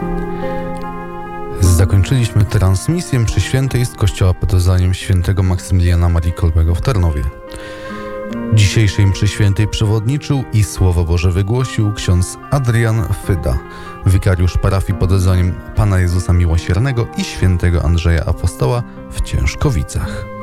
Zakończyliśmy transmisję przy świętej z kościoła pod wezwaniem świętego Maksymiliana Marii Kolbego w Tarnowie. Dzisiejszej mszy świętej przewodniczył i Słowo Boże wygłosił ksiądz Adrian Fyda, wikariusz parafii pod wezwaniem Pana Jezusa Miłosiernego i świętego Andrzeja Apostoła w Ciężkowicach.